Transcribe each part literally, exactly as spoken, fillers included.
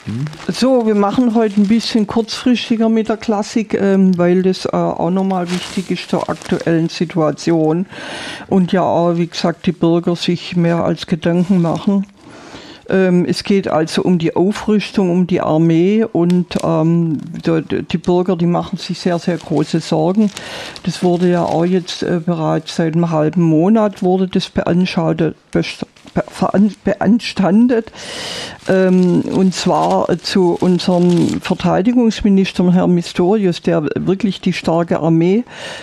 So, wir machen heute ein bisschen kurzfristiger mit der Klassik, ähm, weil das äh, auch nochmal wichtig ist zur aktuellen Situation und ja auch, wie gesagt, die Bürger sich mehr als Gedanken machen. Ähm, es geht also um die Aufrüstung, um die Armee und ähm, die, die Bürger, die machen sich sehr, sehr große Sorgen. Das wurde ja auch jetzt äh, bereits seit einem halben Monat wurde das beanstandet, beanstandet. Ähm, und zwar zu unserem Verteidigungsminister, Herrn Pistorius, der wirklich die starke Armee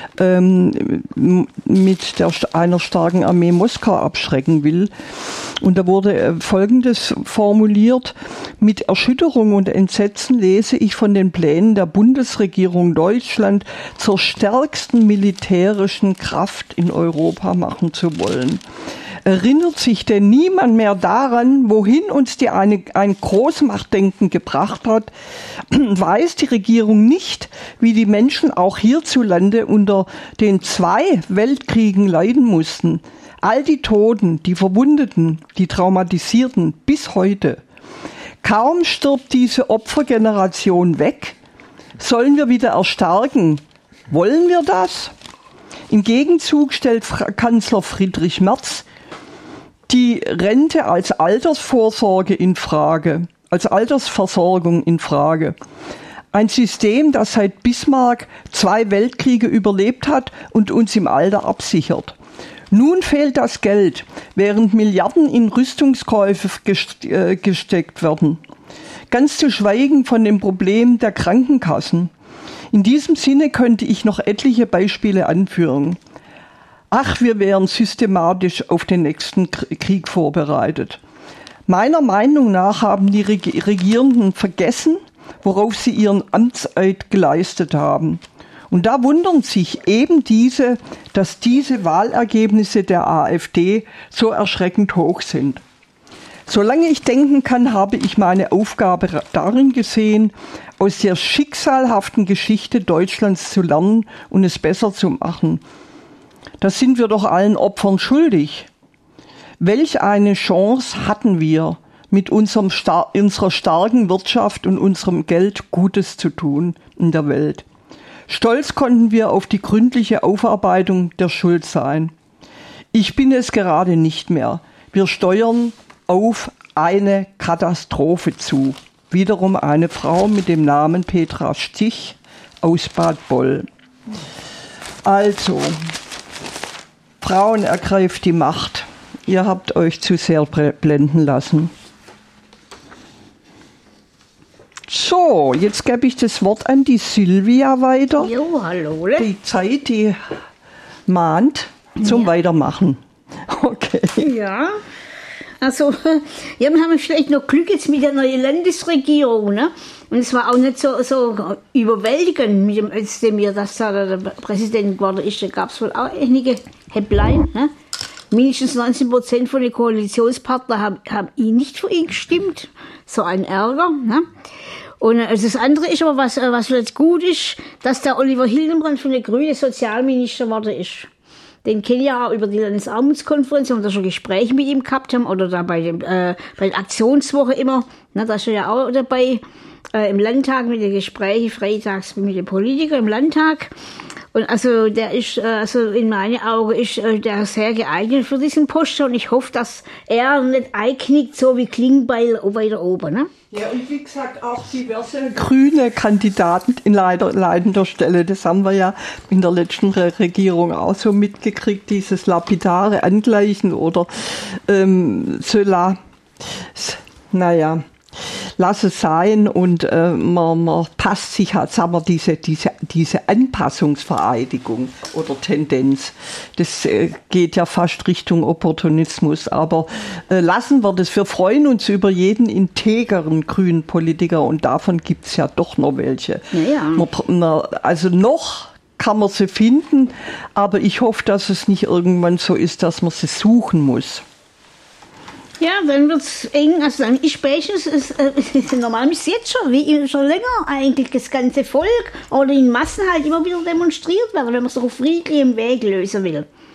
ähm, mit der, einer starken Armee Moskau abschrecken will. Und da wurde äh, Folgendes formuliert: Mit Erschütterung und Entsetzen lese ich von den Plänen der Bundesregierung Deutschland zur stärksten militärischen Kraft in Europa machen zu wollen. Erinnert sich denn niemand mehr daran, wohin uns die eine, ein Großmachtdenken gebracht hat? Weiß die Regierung nicht, wie die Menschen auch hierzulande unter den zwei Weltkriegen leiden mussten? All die Toten, die Verwundeten, die Traumatisierten bis heute. Kaum stirbt diese Opfergeneration weg, sollen wir wieder erstarken. Wollen wir das? Im Gegenzug stellt Kanzler Friedrich Merz die Rente als Altersvorsorge in Frage, als Altersversorgung in Frage. Ein System, das seit Bismarck zwei Weltkriege überlebt hat und uns im Alter absichert. Nun fehlt das Geld, während Milliarden in Rüstungskäufe gesteckt werden. Ganz zu schweigen von dem Problem der Krankenkassen. In diesem Sinne könnte ich noch etliche Beispiele anführen. Ach, wir wären systematisch auf den nächsten Krieg vorbereitet. Meiner Meinung nach haben die Regierenden vergessen, worauf sie ihren Amtseid geleistet haben. Und da wundern sich eben diese, dass diese Wahlergebnisse der AfD so erschreckend hoch sind. Solange ich denken kann, habe ich meine Aufgabe darin gesehen, aus der schicksalhaften Geschichte Deutschlands zu lernen und es besser zu machen. Das sind wir doch allen Opfern schuldig. Welch eine Chance hatten wir, mit unserem Star- unserer starken Wirtschaft und unserem Geld Gutes zu tun in der Welt. Stolz konnten wir auf die gründliche Aufarbeitung der Schuld sein. Ich bin es gerade nicht mehr. Wir steuern auf eine Katastrophe zu. Wiederum eine Frau mit dem Namen Petra Stich aus Bad Boll. Also, Frauen ergreift die Macht. Ihr habt euch zu sehr blenden lassen. So, jetzt gebe ich das Wort an die Silvia weiter. Jo, hallo. Die Zeit, die mahnt zum ja. Weitermachen. Okay. Ja, also, ja, wir haben vielleicht noch Glück jetzt mit der neuen Landesregierung, ne? Und es war auch nicht so, so überwältigend, mit dem, als mir das da der Präsident geworden ist. Da gab es wohl auch einige Häpplein, ne? Mindestens neunzehn Prozent von den Koalitionspartnern haben, haben ihn nicht für ihn gestimmt. So ein Ärger, ne? Und also das andere ist aber, was, was jetzt gut ist, dass der Oliver Hildenbrand von der Grünen Sozialminister geworden ist. Den kenne ich ja auch über die Landesarmutskonferenz, haben da schon Gespräche mit ihm gehabt haben, oder da bei, dem, äh, bei der Aktionswoche immer, ne, da ist er ja auch dabei, äh, im Landtag mit den Gesprächen, freitags mit den Politikern im Landtag. Und also der ist, also in meinen Augen ist der sehr geeignet für diesen Posten und ich hoffe, dass er nicht einknickt, so wie Klingbeil weiter oben, ne? Ja, und wie gesagt, auch diverse grüne Kandidaten in leitender Stelle, das haben wir ja in der letzten Regierung auch so mitgekriegt, dieses lapidare Angleichen oder ähm, Söla, naja. Lass es sein und äh, man, man passt sich halt, sagen wir, diese, diese, diese Anpassungsvereidigung oder Tendenz, das äh, geht ja fast Richtung Opportunismus, aber äh, lassen wir das, wir freuen uns über jeden integeren grünen Politiker und davon gibt's ja doch noch welche. Ja. Man, man, also noch kann man sie finden, aber ich hoffe, dass es nicht irgendwann so ist, dass man sie suchen muss. Ja, dann wird's eng, also dann ist spätestens, ist, äh, normal ist jetzt schon, wie schon länger eigentlich das ganze Volk oder in Massen halt immer wieder demonstriert werden, wenn man es auf friedlichem Weg lösen will.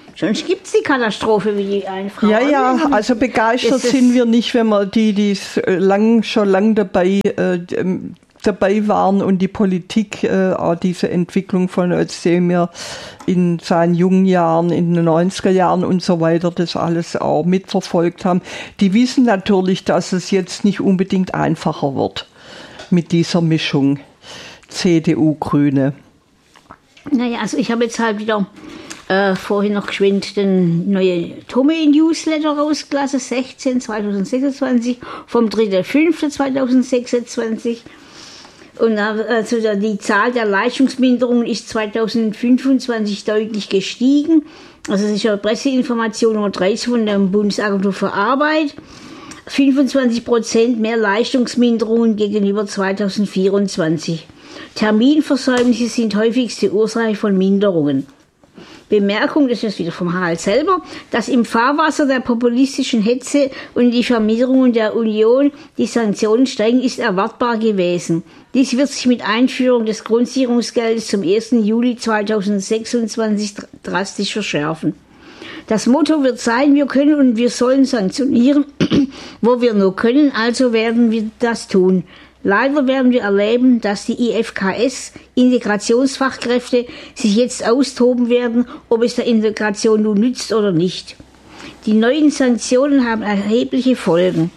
Sonst gibt es die Katastrophe wie die eine Frau. Ja, ja, also begeistert sind wir nicht, wenn wir die, die lang, schon lang dabei, äh, dabei waren und die Politik äh, auch diese Entwicklung von Özdemir in seinen jungen Jahren, in den neunziger Jahren und so weiter, das alles auch mitverfolgt haben. Die wissen natürlich, dass es jetzt nicht unbedingt einfacher wird mit dieser Mischung C D U, Grüne. Naja, also ich habe jetzt halt wieder äh, vorhin noch geschwind den neuen Tommy-Newsletter rausgelassen, sechzehn zweitausendsechsundzwanzig, vom dritter fünfter zweitausendsechsundzwanzig. Und also die Zahl der Leistungsminderungen ist zweitausendfünfundzwanzig deutlich gestiegen. Also das ist ja Presseinformation Nummer dreißig von der Bundesagentur für Arbeit. fünfundzwanzig Prozent mehr Leistungsminderungen gegenüber zweitausendvierundzwanzig. Terminversäumnisse sind häufigste Ursache von Minderungen. Bemerkung, das ist wieder vom Harald selber, dass im Fahrwasser der populistischen Hetze und die Verminderungen der Union die Sanktionen steigen, ist erwartbar gewesen. Dies wird sich mit Einführung des Grundsicherungsgeldes zum ersten Juli zweitausendsechsundzwanzig drastisch verschärfen. Das Motto wird sein, wir können und wir sollen sanktionieren, wo wir nur können, also werden wir das tun. Leider werden wir erleben, dass die I F K S, Integrationsfachkräfte, sich jetzt austoben werden, ob es der Integration nun nützt oder nicht. Die neuen Sanktionen haben erhebliche Folgen.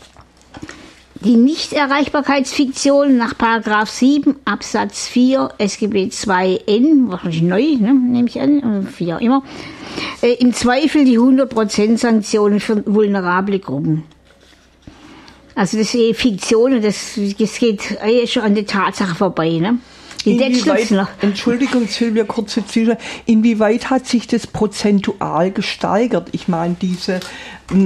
Die Nichterreichbarkeitsfiktion nach Paragraph sieben Absatz vier S G B zwei N, wahrscheinlich neu, ne, nehme ich an, wie auch immer, äh, im Zweifel die hundert Prozent Sanktionen für vulnerable Gruppen. Also das ist Fiktion und das, das geht schon an der Tatsache vorbei, ne? Inwieweit, Entschuldigung, Silvia, kurze Zwischenfrage. Inwieweit hat sich das prozentual gesteigert? Ich meine, diese ähm,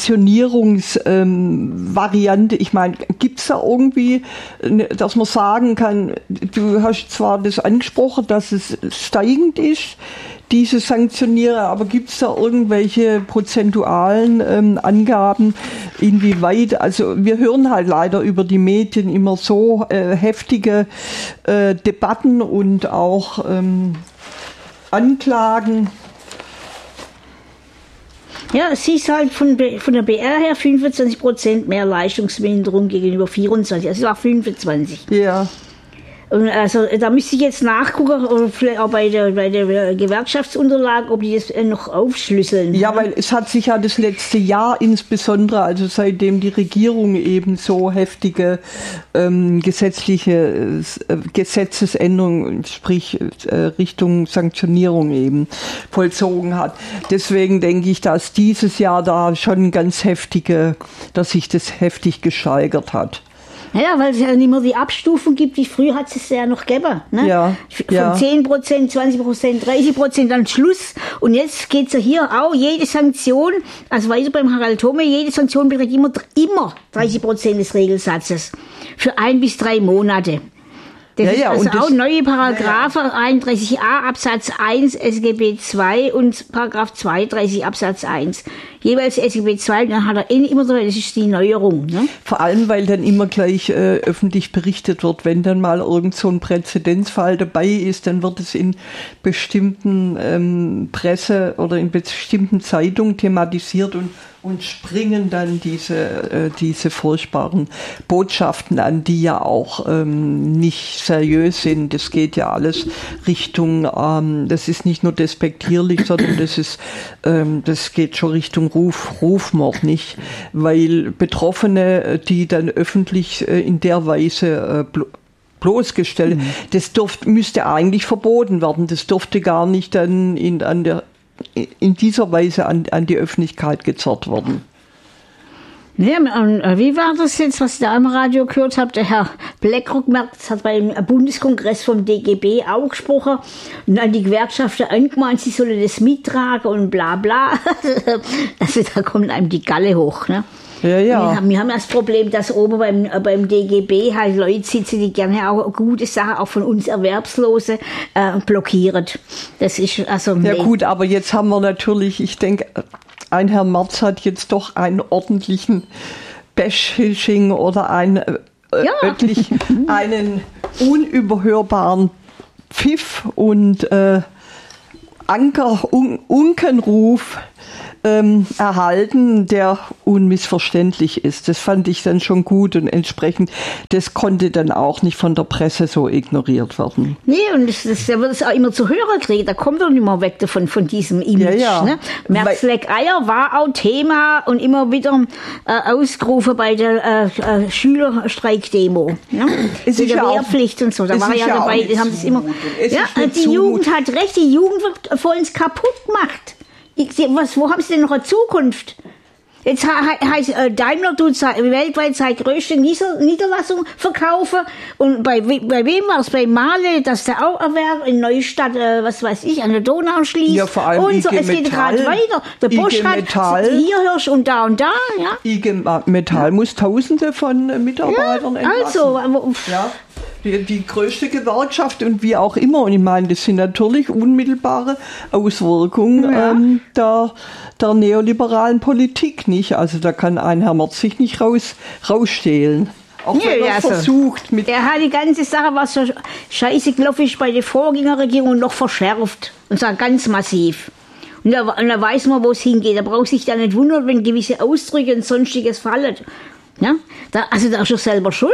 Sanktionierungsvariante, ähm, ich meine, gibt es da irgendwie, dass man sagen kann, du hast zwar das angesprochen, dass es steigend ist, diese Sanktioniere, aber gibt es da irgendwelche prozentualen ähm, Angaben, inwieweit, also wir hören halt leider über die Medien immer so äh, heftige äh, Debatten und auch ähm, Anklagen. Ja, es ist halt von, von der B R her fünfundzwanzig Prozent mehr Leistungsminderung gegenüber vierundzwanzig, also es war fünfundzwanzig. Ja. Und also da müsste ich jetzt nachgucken, oder vielleicht auch bei der, bei der Gewerkschaftsunterlage, ob die das noch aufschlüsseln. Ja, weil es hat sich ja das letzte Jahr insbesondere, also seitdem die Regierung eben so heftige ähm, gesetzliche äh, Gesetzesänderungen, sprich äh, Richtung Sanktionierung eben vollzogen hat. Deswegen denke ich, dass dieses Jahr da schon ganz heftige, dass sich das heftig gesteigert hat. Ja, weil es ja nicht mehr die Abstufung gibt, wie früher hat es ja noch gegeben. Ne? Ja, Von ja. zehn Prozent, zwanzig Prozent, dreißig Prozent, dann Schluss. Und jetzt geht's ja hier auch, jede Sanktion, also weiter beim Harald Thome, jede Sanktion beträgt immer, immer dreißig Prozent des Regelsatzes. Für ein bis drei Monate. Das ja, ist ja, also und auch das, neue Paragraphen, ja, ja. einunddreißig a Absatz eins S G B zwei und Paragraph zweiunddreißig Absatz eins. Jeweils S G B zwei, dann hat er immer so, das ist die Neuerung. Ne? Vor allem, weil dann immer gleich äh, öffentlich berichtet wird, wenn dann mal irgend so ein Präzedenzfall dabei ist, dann wird es in bestimmten ähm, Presse oder in bestimmten Zeitungen thematisiert und und springen dann diese, äh, diese furchtbaren Botschaften an, die ja auch ähm, nicht seriös sind. Das geht ja alles Richtung, ähm, das ist nicht nur despektierlich, sondern das ist, ähm, das geht schon Richtung Ruf, Rufmord, nicht? Weil Betroffene, die dann öffentlich äh, in der Weise äh, blo- bloßgestellt, mhm. das dürft, müsste eigentlich verboten werden. Das dürfte gar nicht dann in, an der in dieser Weise an, an die Öffentlichkeit gezerrt worden. Ja, wie war das jetzt, was ich da im Radio gehört habe? Der Herr Bleckrock hat beim Bundeskongress vom D G B auch gesprochen und an die Gewerkschaften angemahnt, sie sollen das mittragen und bla bla. Also da kommt einem die Galle hoch, ne? Ja, ja. Wir haben, wir haben das Problem, dass oben beim, beim D G B halt Leute sitzen, die gerne auch gute Sachen, auch von uns Erwerbslose, äh, blockieren. Das ist also... Ja nee. Gut, aber jetzt haben wir natürlich, ich denke, ein Herr Merz hat jetzt doch einen ordentlichen Bashing oder einen, äh, ja. wirklich einen unüberhörbaren Pfiff und... Äh, Anker, Un, Unkenruf ähm, erhalten, der unmissverständlich ist. Das fand ich dann schon gut und entsprechend, das konnte dann auch nicht von der Presse so ignoriert werden. Nee, und das, das, da wird es auch immer zu hören kriegen, da kommt er nicht mehr weg davon, von diesem Image. Ja, ja. Ne? Merzleck-Eier war auch Thema und immer wieder äh, ausgerufen bei der äh, äh, Schülerstreikdemo. Ne? Es ist der ja Wehrpflicht auch, und so, da war er ja dabei, die haben das immer. Ja, die Jugend hat recht, die Jugend wird vollends kaputt gemacht. Ich, was, wo haben sie denn noch eine Zukunft? Jetzt heißt äh, Daimler tut weltweit seine größte Nieder- Niederlassung verkaufen. Und bei, bei wem war es? Bei Mahle, dass der auch erwerb, in Neustadt, äh, was weiß ich, an der Donau schließt. Ja, vor allem und so, I G es geht gerade weiter. Der I G Bosch hat Metall. hier hörst und da und da. Ja. I G Metall muss Tausende von äh, Mitarbeitern ja, entlassen. Also, aber, ja. Die, die größte Gewerkschaft und wie auch immer. Und ich meine, das sind natürlich unmittelbare Auswirkungen ja. ähm, der, der neoliberalen Politik, nicht? Also da kann ein Herr Merz sich nicht raus, rausstehlen. Auch nee, wenn er also, versucht. Mit er hat die ganze Sache, was so scheiße gelaufen ist bei der Vorgängerregierung, noch verschärft. Und zwar ganz massiv. Und da, und da weiß man, wo es hingeht. Da braucht sich da nicht wundern, wenn gewisse Ausdrücke und Sonstiges fallen. Ja? Da, also da ist er selber schuld.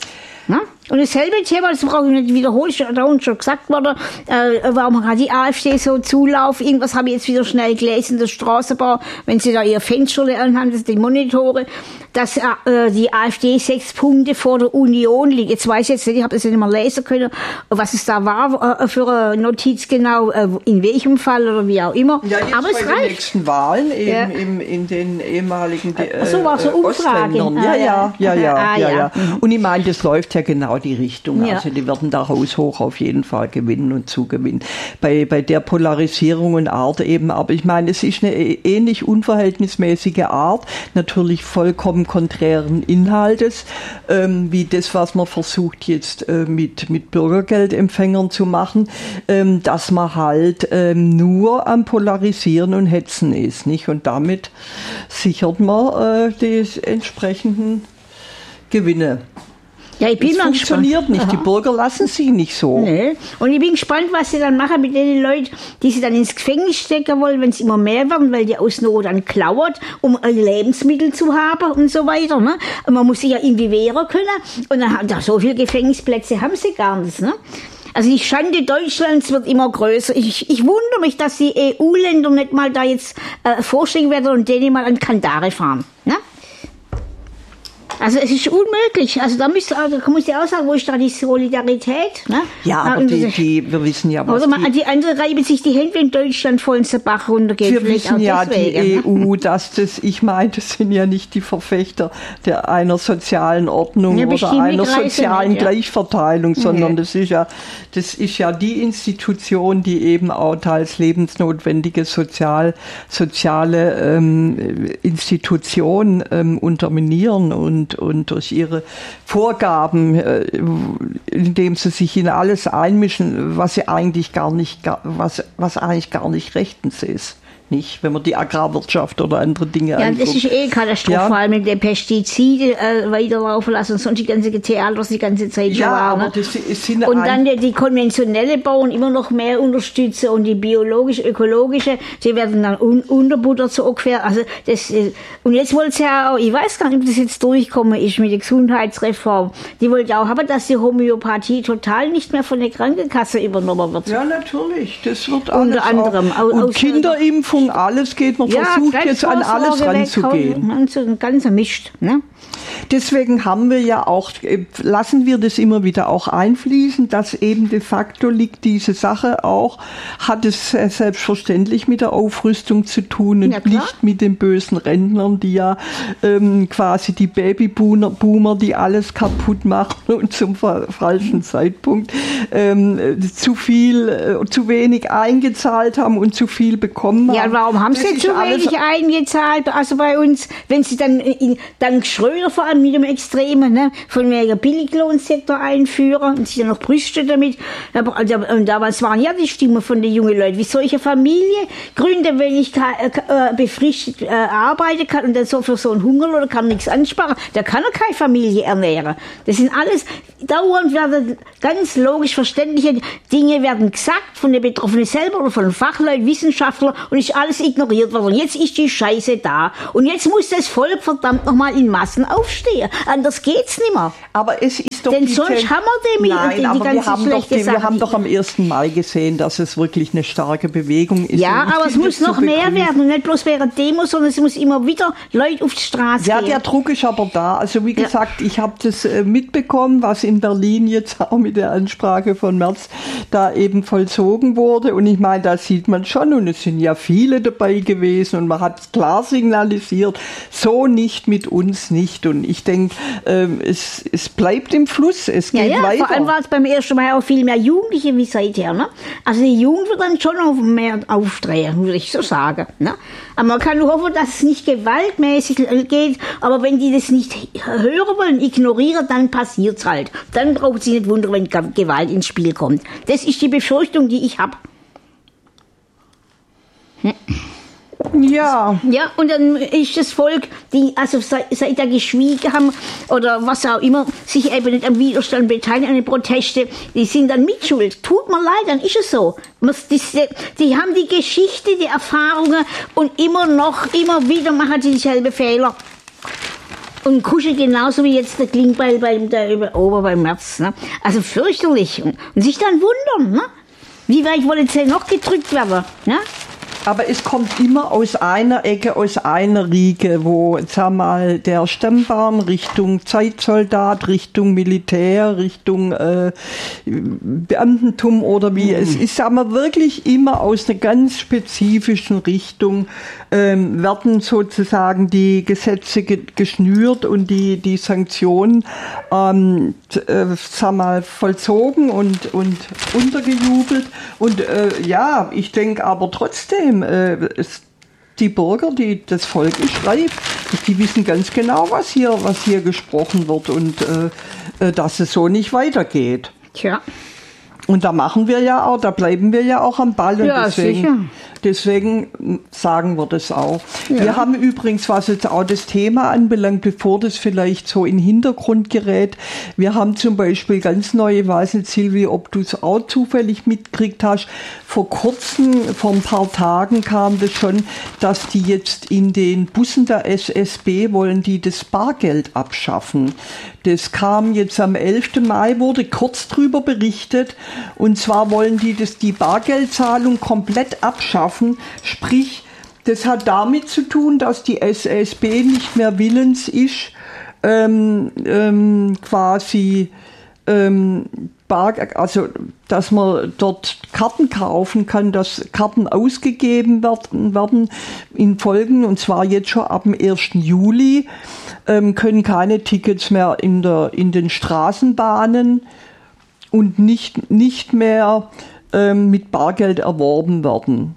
Ja? Und dasselbe Thema, das brauche ich nicht wiederholen, da uns schon gesagt worden, äh, warum hat die AfD so Zulauf? Irgendwas habe ich jetzt wieder schnell gelesen, der Straßenbau, wenn sie da ihr Fenster anhaben, das sind die Monitore, dass äh, die AfD sechs Punkte vor der Union liegt. Jetzt weiß ich jetzt nicht, ich habe das nicht mehr lesen können, was es da war äh, für eine Notiz genau, äh, in welchem Fall oder wie auch immer. Ja, jetzt aber bei es den reicht. nächsten Wahlen eben ja. im, in den ehemaligen äh, so war so Umfrage. Ostländern. Ja, ja, ja, ja, ah, ja, ja. ja. Und ich meine, das läuft ja genau die Richtung. Ja. Also die werden da haushoch auf jeden Fall gewinnen und zugewinnen. Bei, bei der Polarisierung und Art eben. Aber ich meine, es ist eine ähnlich unverhältnismäßige Art, natürlich vollkommen konträren Inhaltes, ähm, wie das, was man versucht jetzt äh, mit, mit Bürgergeldempfängern zu machen, ähm, dass man halt ähm, nur am Polarisieren und Hetzen ist, nicht? Und damit sichert man äh, die entsprechenden Gewinne. Ja, ich bin das funktioniert gespannt. nicht. Aha. Die Bürger lassen sich nicht so. Nee. Und ich bin gespannt, was sie dann machen mit den Leuten, die sie dann ins Gefängnis stecken wollen, wenn es immer mehr werden, weil die aus Not dann klaut, um Lebensmittel zu haben und so weiter. Ne? Und man muss sich ja irgendwie wehren können. Und dann haben da so viele Gefängnisplätze haben sie gar nicht. Ne? Also die Schande Deutschlands wird immer größer. Ich, ich wundere mich, dass die E U-Länder nicht mal da jetzt äh, vorstellen werden und denen mal an Kandare fahren. Ne? Also es ist unmöglich. Also da müsste, da muss ich auch sagen, wo ist da die Solidarität? Ne? Ja, aber die, die, wir wissen ja, was oder man, die, die anderen reiben sich die Hände, wenn Deutschland voll ins Bach runtergeht. Wir wissen ja, deswegen, die E U, dass das, ich meine, das sind ja nicht die Verfechter der einer sozialen Ordnung ja, oder einer sozialen nicht, ja. Gleichverteilung, sondern nee. das ist ja, das ist ja die Institution, die eben auch teils lebensnotwendige sozial, soziale ähm, Institutionen ähm, unterminieren und und durch ihre Vorgaben, indem sie sich in alles einmischen, was sie eigentlich gar nicht, was, was eigentlich gar nicht rechtens ist. Nicht, wenn man die Agrarwirtschaft oder andere Dinge ja, anguckt. Ja, das ist eh katastrophal, ja. mit den Pestiziden äh, weiterlaufen lassen und sonst die ganze Theater die ganze Zeit ja, schon aber ne? das sind und dann die, die konventionelle Bauern immer noch mehr unterstützen und die biologische, ökologische, die werden dann un, unterbuttert so ungefähr. Also das, und jetzt wollte es ja auch, ich weiß gar nicht, ob das jetzt durchkommen ist mit der Gesundheitsreform. Die wollte auch haben, dass die Homöopathie total nicht mehr von der Krankenkasse übernommen wird. Ja, natürlich. Das wird alles unter anderem. Auch. Und Kinderimpfung, alles geht, man ja, versucht jetzt an alles ranzugehen. Ein ganzer Mist, ne? Deswegen haben wir ja auch, lassen wir das immer wieder auch einfließen, dass eben de facto liegt diese Sache auch, hat es selbstverständlich mit der Aufrüstung zu tun und ja, nicht mit den bösen Rentnern, die ja ähm, quasi die Babyboomer, die alles kaputt machen und zum falschen Zeitpunkt ähm, zu viel, äh, zu wenig eingezahlt haben und zu viel bekommen haben. Ja, Ja, warum haben Sie zu wenig eingezahlt, also bei uns, wenn Sie dann, dann Schröder vor allem mit dem Extremen, ne, von wegen Billiglohnsektor einführen und sich dann noch brüsten damit. Und damals waren ja die Stimmen von den jungen Leuten, wie solche Familie gründen, wenn ich äh, befristet äh, arbeiten kann und dann so für so einen Hunger oder kann nichts ansparen, da kann er keine Familie ernähren. Das sind alles, dauernd werden ganz logisch verständliche Dinge werden gesagt von den Betroffenen selber oder von Fachleuten, Wissenschaftlern und ist alles ignoriert worden. Jetzt ist die Scheiße da und jetzt muss das Volk verdammt nochmal in Massen aufstehen. Anders geht's nicht mehr. Aber es ist doch Denn die sonst Ten- haben wir die, Nein, die, die aber ganze wir haben, doch, schlechte die, wir Sache. haben doch am ersten Mai gesehen, dass es wirklich eine starke Bewegung ist. Ja, Und ich aber es finde muss das noch zu mehr begrüßen. werden und nicht bloß während Demos, sondern es muss immer wieder Leute auf die Straße Ja, gehen. der Druck ist aber da. Also wie Ja. gesagt, ich habe das äh, mitbekommen, was in Berlin jetzt auch mit der Ansprache von Merz da eben vollzogen wurde. Und ich meine, da sieht man schon, und es sind ja viele dabei gewesen und man hat klar signalisiert, so nicht mit uns nicht. Und ich denke, ähm, es, es bleibt im Fluss, es Ja, geht ja, weiter. vor allem war es beim ersten Mal auch viel mehr Jugendliche wie seither. Ne? Also die Jugend wird dann schon noch mehr aufdrehen, würde ich so sagen. Ne? Aber man kann nur hoffen, dass es nicht gewaltmäßig geht. Aber wenn die das nicht hören wollen, ignorieren, dann passiert's halt. Dann braucht sich nicht wundern, wenn Gewalt ins Spiel kommt. Das ist die Befürchtung, die ich habe. Ja. Ja, und dann ist das Volk, die also seit, seit da geschwiegen haben oder was auch immer, sich eben nicht am Widerstand beteiligen, an den Protesten, die sind dann mitschuld. Tut mir leid, dann ist es so. Die, die haben die Geschichte, die Erfahrungen und immer noch, immer wieder machen sie dieselben Fehler. Und kuscheln genauso wie jetzt der Klingbeil beim, der Ober beim März. Ne? Also fürchterlich. Und, und sich dann wundern, ne? Wie weit wollen sie noch gedrückt werden? Ne? Aber es kommt immer aus einer Ecke, aus einer Riege, wo, sag mal, der Stammbaum Richtung Zeitsoldat, Richtung Militär, Richtung äh, Beamtentum oder wie. Mhm. Es ist, sag mal, wirklich immer aus einer ganz spezifischen Richtung ähm, werden sozusagen die Gesetze ge geschnürt und die, die Sanktionen, ähm, äh, sag mal, vollzogen und, und untergejubelt. Und äh, ja, ich denke aber trotzdem, Es, die Bürger, die, das Volk ist reif, die wissen ganz genau, was hier, was hier gesprochen wird und äh, dass es so nicht weitergeht. Tja. Und da machen wir ja auch, da bleiben wir ja auch am Ball. Und ja, deswegen, sicher. Deswegen sagen wir das auch. Ja. Wir haben übrigens, was jetzt auch das Thema anbelangt, bevor das vielleicht so in den Hintergrund gerät, wir haben zum Beispiel ganz neue, ich weiß nicht, Silvi, ob du es auch zufällig mitgekriegt hast, vor kurzem, vor ein paar Tagen kam das schon, dass die jetzt in den Bussen der S S B wollen, die das Bargeld abschaffen. Das kam jetzt am elften Mai, wurde kurz drüber berichtet. Und zwar wollen die das, die Bargeldzahlung komplett abschaffen. Sprich, das hat damit zu tun, dass die S S B nicht mehr willens ist, ähm, ähm, quasi ähm, Bar, also dass man dort Karten kaufen kann, dass Karten ausgegeben werden, werden in Folgen, und zwar jetzt schon ab dem ersten Juli, ähm, können keine Tickets mehr in, der, in den Straßenbahnen und nicht, nicht mehr ähm, mit Bargeld erworben werden.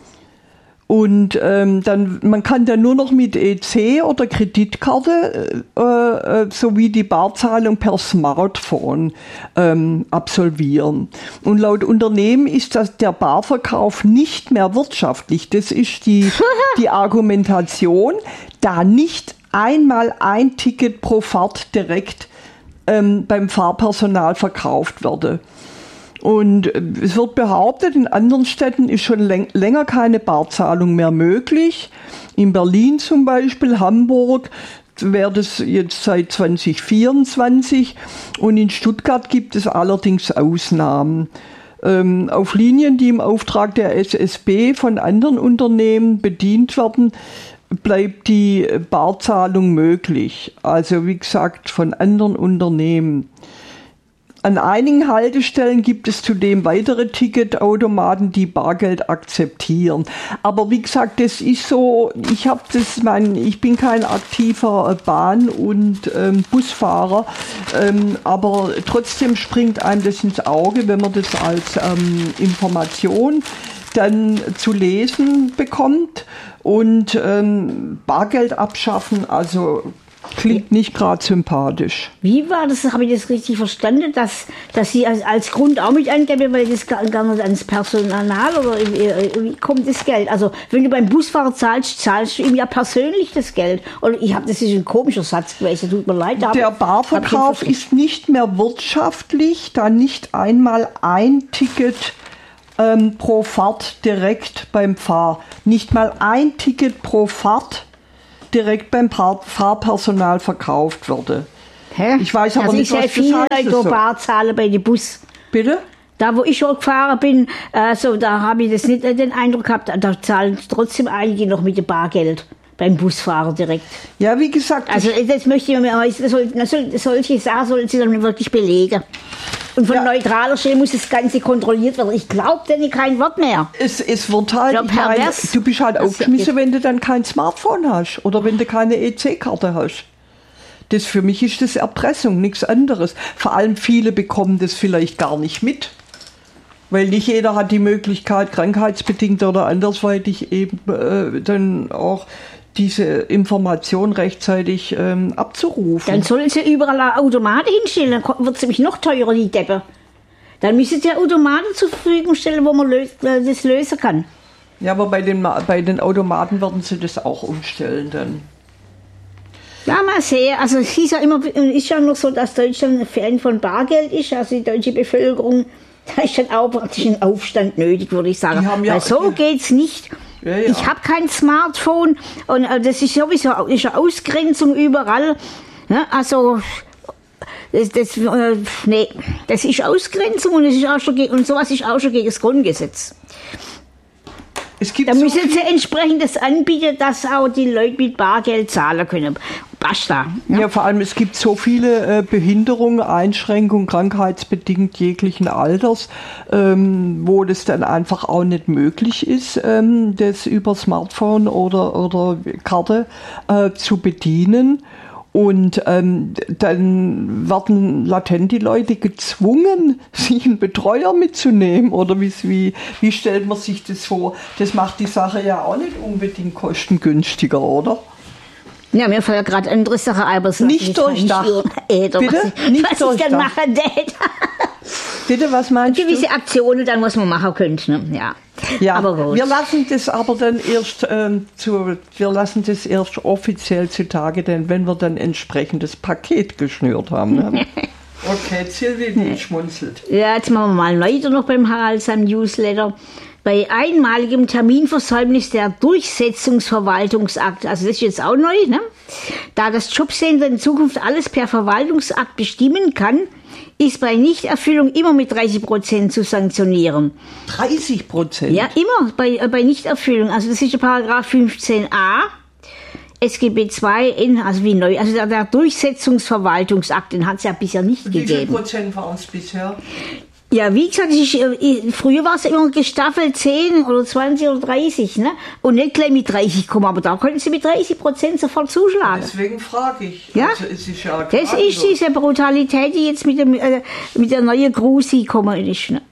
Und ähm, dann, man kann dann nur noch mit E C oder Kreditkarte äh, äh, sowie die Barzahlung per Smartphone ähm, absolvieren. Und laut Unternehmen ist das der Barverkauf nicht mehr wirtschaftlich. Das ist die, die Argumentation, da nicht einmal ein Ticket pro Fahrt direkt ähm, beim Fahrpersonal verkauft werde. Und es wird behauptet, in anderen Städten ist schon läng länger keine Barzahlung mehr möglich. In Berlin zum Beispiel, Hamburg wäre das jetzt seit zwanzig vierundzwanzig. Und in Stuttgart gibt es allerdings Ausnahmen. Ähm, auf Linien, die im Auftrag der S S B von anderen Unternehmen bedient werden, bleibt die Barzahlung möglich. Also wie gesagt, von anderen Unternehmen. An einigen Haltestellen gibt es zudem weitere Ticketautomaten, die Bargeld akzeptieren. Aber wie gesagt, das ist so, ich habe das, mein, ich bin kein aktiver Bahn- und ähm, Busfahrer, ähm, aber trotzdem springt einem das ins Auge, wenn man das als ähm, Information dann zu lesen bekommt. Und ähm, Bargeld abschaffen, also klingt nicht gerade sympathisch. Wie war das? Habe ich das richtig verstanden, dass, dass Sie als, als Grund auch mit angeben, weil das gar, gar nicht ans Personal oder wie, wie kommt das Geld? Also wenn du beim Busfahrer zahlst, zahlst du ihm ja persönlich das Geld. Oder ich habe das ist ein komischer Satz gewesen, tut mir leid. Der Barverkauf ist nicht mehr wirtschaftlich, da nicht einmal ein Ticket ähm, pro Fahrt direkt beim Fahr, nicht mal ein Ticket pro Fahrt direkt beim Fahrpersonal verkauft würde. Hä? Ich weiß aber also nicht, ich was das viele heißt. Leute So. Bar zahlen bei den Bus. Bitte? Da, wo ich schon gefahren bin, also, da habe ich das nicht den Eindruck gehabt, da zahlen trotzdem einige noch mit dem Bargeld beim Busfahrer direkt. Ja, wie gesagt. Also das möchte ich mir, das soll, das soll, solche Sachen sollen Sie dann wirklich belegen. Und von ja. neutraler Stelle muss das Ganze kontrolliert werden. Ich glaube denn kein Wort mehr. Es, es wird halt, Ja, ich meine, pervers. du bist halt Das aufgeschmissen, ist- wenn du dann kein Smartphone hast oder wenn du keine E C-Karte hast. Das für mich ist das Erpressung, nichts anderes. Vor allem viele bekommen das vielleicht gar nicht mit. Weil nicht jeder hat die Möglichkeit, krankheitsbedingt oder andersweitig eben äh, dann auch diese Information rechtzeitig ähm, abzurufen. Dann sollen Sie überall Automaten hinstellen, dann ko- wird es nämlich noch teurer, die Deppe. Dann müssen Sie Automaten zur Verfügung stellen, wo man löst, äh, das lösen kann. Ja, aber bei den, Ma- bei den Automaten werden sie das auch umstellen dann. Ja, mal sehen. Also es hieß ja immer, ist ja noch so, dass Deutschland ein Fan von Bargeld ist, also die deutsche Bevölkerung. Da ist dann auch praktisch ein Aufstand nötig, würde ich sagen. Die haben ja- Weil so geht's nicht. Ja, ja. Ich habe kein Smartphone und äh, das ist sowieso ist eine Ausgrenzung überall. Ne? Also das, das, äh, nee, das ist Ausgrenzung und, das ist auch schon gegen, und sowas ist auch schon gegen das Grundgesetz. Es gibt Da so müssen viel- Sie entsprechendes anbieten, dass auch die Leute mit Bargeld zahlen können. Basta. Ne? Ja, vor allem, es gibt so viele äh, Behinderungen, Einschränkungen, krankheitsbedingt jeglichen Alters, ähm, wo das dann einfach auch nicht möglich ist, ähm, das über Smartphone oder, oder Karte äh, zu bedienen. Und ähm, dann werden latent die Leute gezwungen, sich einen Betreuer mitzunehmen. Oder wie, wie, wie stellt man sich das vor? Das macht die Sache ja auch nicht unbedingt kostengünstiger, oder? Ja, mir fallen gerade andere Sachen ein, aber es Nicht ist durchdacht. Äh, Bitte? Was, Nicht was ich dann durchdacht. machen tät. Bitte, was meinst du? Gewisse Aktionen dann, was man machen könnte. Ne? Ja. Ja, aber gut. wir lassen das aber dann erst ähm, zu, wir lassen das erst offiziell zutage, denn wenn wir dann entsprechendes Paket geschnürt haben. Ne? Okay, Silvi, die schmunzelt. Ja, jetzt machen wir mal weiter noch beim Harald seinem Newsletter. Bei einmaligem Terminversäumnis der Durchsetzungsverwaltungsakt, also das ist jetzt auch neu, ne? Da das Jobcenter in Zukunft alles per Verwaltungsakt bestimmen kann, ist bei Nichterfüllung immer mit dreißig Prozent zu sanktionieren. dreißig Prozent? Ja, immer bei, äh, bei Nichterfüllung. Also das ist der Paragraph fünfzehn a. S G B zwei, in, also wie neu, also der, der Durchsetzungsverwaltungsakt, den hat es ja bisher nicht Wie viel gegeben. Prozent waren es bisher? Ja, wie gesagt, ich, ich, früher war es immer gestaffelt zehn oder zwanzig oder dreißig, ne? Und nicht gleich mit dreißig kommen, aber da können Sie mit dreißig Prozent sofort zuschlagen. Deswegen frage ich. Ja? Also es ist ja Das gerade ist so. diese Brutalität, die jetzt mit, dem, äh, mit der neuen Grusi gekommen ist, ne?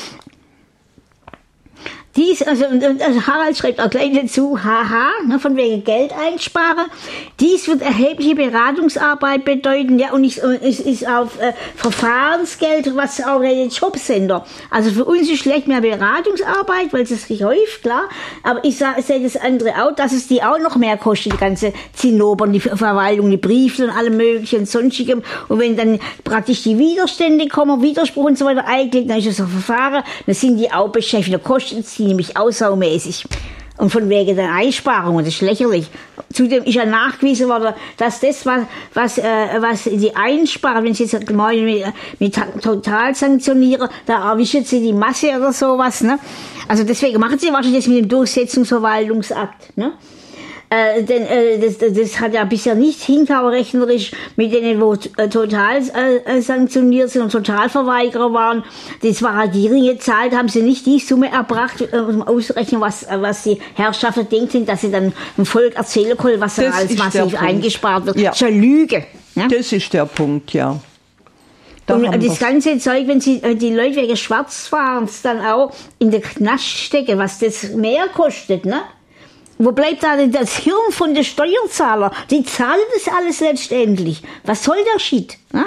Dies, also, also Harald schreibt auch gleich dazu, haha, ne, von wegen Geld einsparen. Dies wird erhebliche Beratungsarbeit bedeuten, ja, und es ist, ist auf äh, Verfahrensgeld, was auch in den Jobcenter. Also für uns ist schlecht mehr Beratungsarbeit, weil es sich häuft, klar. Aber ich sage, sehe das andere auch, dass es die auch noch mehr kostet, die ganze Zinnobern, die Verwaltung, die Briefe und allem möglichen und sonstigem. Und wenn dann praktisch die Widerstände kommen, Widerspruch und so weiter einklickt, dann ist das ein Verfahren, dann sind die auch beschäftigt, dann kostet es die nämlich aussaumäßig. Und von wegen der Einsparungen, das ist lächerlich. Zudem ist ja nachgewiesen worden, dass das, was, was, äh, was sie einsparen, wenn sie jetzt mal mit, mit total sanktionieren, da erwischen sie die Masse oder sowas. Ne? Also deswegen machen sie wahrscheinlich das mit dem Durchsetzungsverwaltungsakt. Ne? Äh, denn äh, das, das hat ja bisher nicht hingehauen rechnerisch mit denen, wo äh, total äh, sanktioniert sind und Totalverweigerer waren. Das war eine geringe Zahl, da haben sie nicht die Summe erbracht, äh, um auszurechnen, was, was die Herrschaften denken, dass sie dann dem Volk erzählen können, was da Das alles ist der massiv Punkt. eingespart wird. Ja. Das ist eine Lüge. Ja? Das ist der Punkt, ja. Da und haben das wir's. ganze Zeug, wenn sie die Leute wegen Schwarzfahrens dann auch in den Knast stecken, was das mehr kostet, ne? Wo bleibt da denn das Hirn von den Steuerzahlern? Die zahlen das alles letztendlich. Was soll der Shit? Ne?